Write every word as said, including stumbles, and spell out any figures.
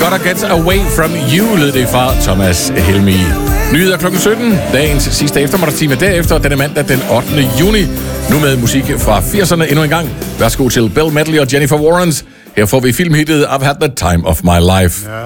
Gotta Get Away From You, lød det fra Thomas Helmi. Nyheder klokken sytten, dagens sidste eftermiddagstime derefter, denne mandag den ottende juni. Nu med musik fra firserne endnu en gang. Værsgo til Bill Medley og Jennifer Warrens. Her får vi filmhittet I've Had The Time Of My Life.